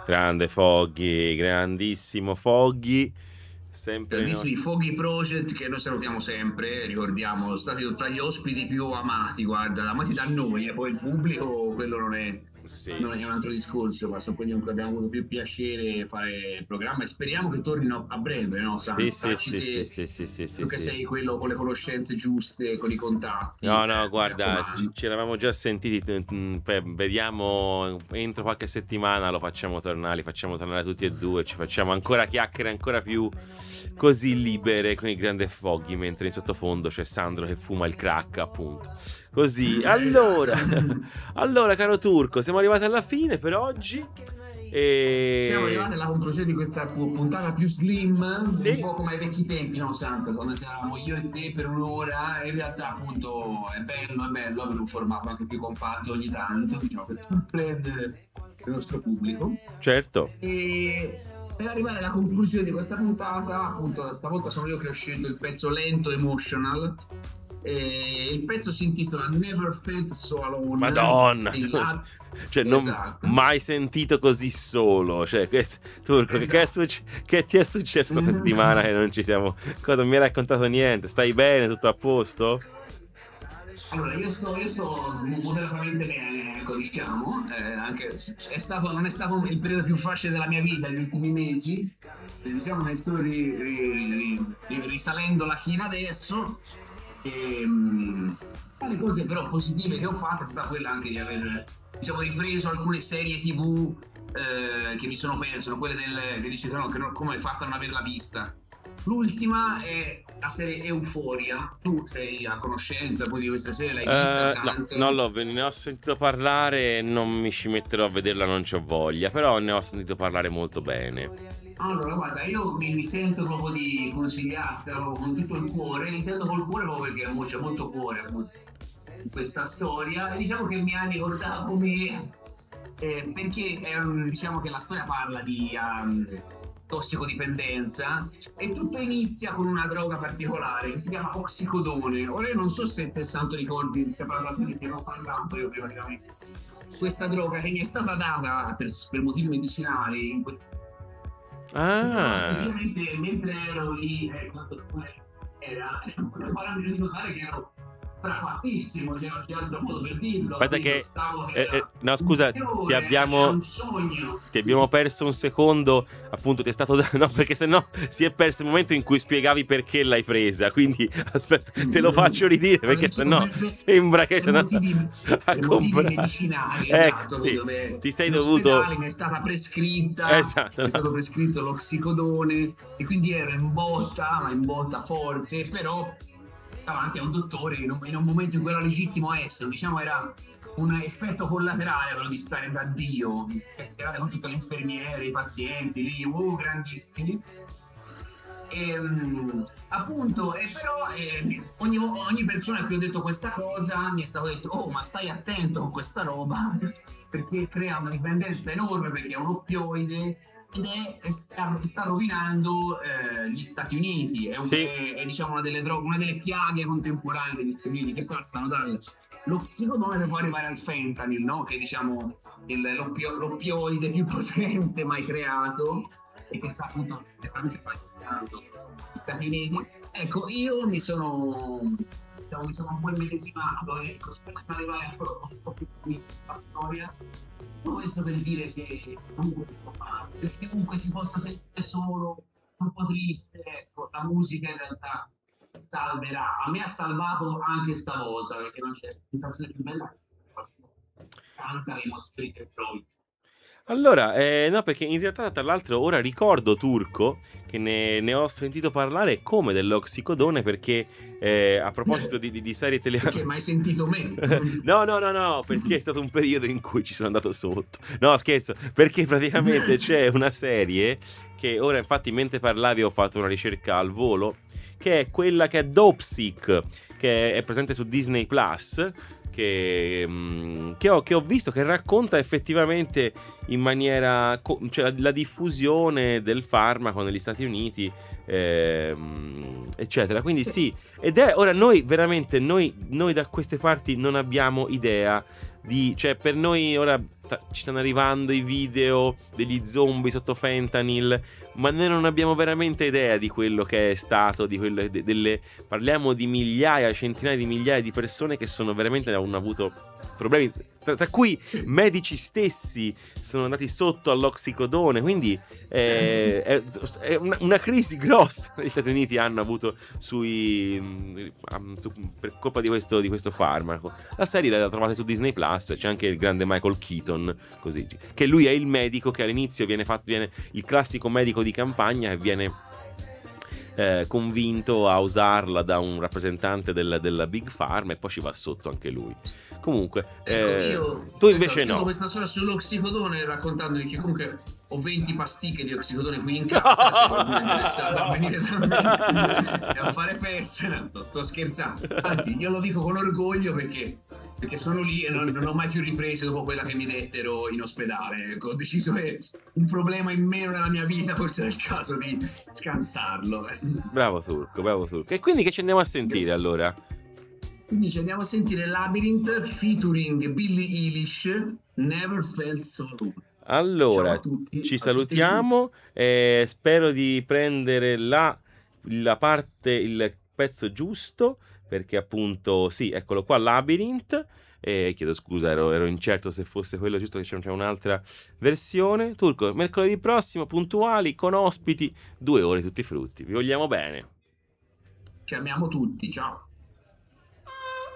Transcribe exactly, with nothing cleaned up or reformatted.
Grande Foggy, grandissimo Foggy, sempre nei Grandissimi nostri... Foggy Project che noi salutiamo sempre, ricordiamo, stati tra gli ospiti più amati, guarda, amati da noi, e poi il pubblico, quello non è, Sì. non è un altro discorso, ma sono quelli con cui abbiamo avuto più piacere fare il programma e speriamo che tornino a breve, no? Sì, San, sì, sacci sì, sì, te, sì, sì, sì, sì, tu che sì. sei quello con le conoscenze giuste, con i contatti, No, no, eh, mi guarda, ci, raccomando. ci eravamo già sentiti, t- t- pe- vediamo entro qualche settimana lo facciamo tornare, li facciamo tornare tutti e due, ci facciamo ancora chiacchiere ancora più così libere con il grande Foggy, mentre in sottofondo c'è Sandro che fuma il crack, appunto. Così, Esatto. allora, allora caro Turco, siamo arrivati alla fine per oggi Siamo e... arrivati alla conclusione di questa pu- puntata più slim, un Sì, po' come ai vecchi tempi, no, Santo? Quando eravamo io e te per un'ora, in realtà appunto è bello, è bello avere un formato anche più compatto ogni tanto, no, per comprendere il nostro pubblico. certo. E per arrivare alla conclusione di questa puntata, appunto, stavolta sono io che ho scelto il pezzo lento emotional. E il pezzo si intitola Never Felt So Alone. Madonna, Dei tu- Lab- cioè non Esatto, mai sentito così solo. Cioè, questo, Turco, che, che è esatto. succe- che ti è successo questa settimana che non ci siamo. Cosa, non mi hai raccontato niente? Stai bene? Tutto a posto? Allora, io sto, io sto moderatamente bene, ecco, diciamo, eh, anche è stato, non è stato il periodo più facile della mia vita negli ultimi mesi, eh, diciamo che sto ri- ri- ri- risalendo la china adesso, e, mh, tra le cose però positive che ho fatto è stata quella anche di aver, diciamo, ripreso alcune serie tivù eh, che mi sono perso, sono quelle del, che dice che no, che non- come hai fatto a non averla vista. L'ultima è la serie Euphoria. Tu sei a conoscenza poi di questa serie, l'hai vista, Eh, no, non Santo? l'ho, ne ho sentito parlare, non mi ci metterò a vederla, non c'ho voglia, però ne ho sentito parlare molto bene. Allora, guarda, io mi, mi sento proprio di consigliartelo con tutto il cuore, intendo col cuore proprio perché mo- c'è molto cuore appunto, in questa storia. E diciamo che mi ha ricordato me, eh, perché è un- diciamo che la storia parla di um, tossicodipendenza e tutto inizia con una droga particolare che si chiama oxicodone. Ora io non so se te Santo ricordi, si è parlato di che non parlando io praticamente. Questa droga che mi è stata data per, per motivi medicinali in questo. Però Ah, effettivamente mentre ero lì, eh, quando era, preparando di notare che ero trafattissimo, cioè non c'è altro modo per dirlo, aspetta capito? che... Stavo che eh, eh, era no, un scusa, ti fiore, era abbiamo... un sogno. Ti abbiamo perso un secondo, appunto ti è stato... da- No, perché sennò si è perso il momento in cui spiegavi perché l'hai presa, quindi aspetta, te lo faccio ridire Allora, perché dicevo, sennò per, per- sembra che per sei andato motivi, a per motivi comprare. medicinali, Ecco, esatto, sì, dove ti sei in dovuto... ospedale mi è stata prescritta, Esatto, mi è no. stato prescritto l'oxicodone e quindi ero in botta, ma in botta forte, però davanti a un dottore in un, in un momento in cui era legittimo essere, diciamo era un effetto collaterale quello di stare da Dio, chiacchierare con tutte le infermiere, i pazienti lì, uh, grandissimi. E, um, appunto, e però eh, ogni, ogni persona a cui ho detto questa cosa mi è stato detto: oh, ma stai attento con questa roba perché crea una dipendenza enorme, perché è un oppioide ed è, sta, sta rovinando eh, gli Stati Uniti. È, un, Sì, è, è diciamo una delle, droghe, una delle piaghe contemporanee degli Stati Uniti che passano dallo psicodone per poi arrivare al fentanyl, no? Che è diciamo il, l'oppio, l'oppioide più potente mai creato e che sta appunto facendo gli Stati Uniti. Ecco, io mi sono, diciamo, mi sono un po' immedesimato e costretto ad arrivare a quello che ho più la storia. Tutto questo per dire che comunque si può fare, perché comunque si possa sentire solo, un po' triste, ecco, la musica in realtà salverà. A me ha salvato anche stavolta, perché non c'è sensazione più bella che tanta le emozioni che provi. allora, eh, no, perché in realtà, tra l'altro, ora ricordo Turco che ne, ne ho sentito parlare come dell'oxicodone perché eh, a proposito di, di, di serie Perché televisive. mai sentito me? No, no, no, no, perché è stato un periodo in cui ci sono andato sotto. No, scherzo, perché praticamente c'è una serie che ora, infatti, mentre parlavi ho fatto una ricerca al volo, che è quella che è Dopesick, che è presente su Disney Plus. Che, mm, che, ho, che ho visto che racconta effettivamente in maniera co- cioè la, la diffusione del farmaco negli Stati Uniti, ehm, eccetera. Quindi sì, ed è ora noi veramente noi, noi da queste parti non abbiamo idea di, cioè per noi ora sta- ci stanno arrivando i video degli zombie sotto fentanyl, ma noi non abbiamo veramente idea di quello che è stato, di quelle, de- delle, parliamo di migliaia, centinaia di migliaia di persone che sono veramente hanno avuto problemi, tra, tra cui Sì. medici stessi sono andati sotto all'oxicodone, quindi eh, è, è una, una crisi grossa che gli Stati Uniti hanno avuto sui, mm, su- per colpa di questo, di questo farmaco. La serie la trovate su Disney Plus, c'è anche il grande Michael Keaton, così, che lui è il medico che all'inizio viene fatto, viene il classico medico di campagna che viene eh, convinto a usarla da un rappresentante del- della Big Pharma e poi ci va sotto anche lui. Comunque, Ecco, eh, io tu esatto, invece chiudo no. questa storia sull'oxicodone raccontandovi che comunque ho venti pasticche di oxicodone qui in casa, se qualcuno è interessato a venire da me e a fare feste, no, sto scherzando. Anzi, io lo dico con orgoglio perché, perché sono lì e non, non ho mai più ripreso dopo quella che mi dettero in ospedale. Ecco, ho deciso che un problema in meno nella mia vita, forse è il caso di scansarlo. Bravo Turco, bravo Turco. E quindi che ci andiamo a sentire allora? Quindi ci andiamo a sentire Labyrinth featuring Billie Eilish, Never Felt So Alone. Ciao Allora, a tutti, ci a tutti e giù. salutiamo. Eh, spero di prendere la, la parte, il pezzo giusto, perché appunto, sì, eccolo qua, Labyrinth. Eh, chiedo scusa, ero, ero incerto se fosse quello giusto, che c'è c'è un'altra versione. Turco, mercoledì prossimo, puntuali, con ospiti, due ore tutti frutti. Vi vogliamo bene. Ci amiamo tutti, ciao.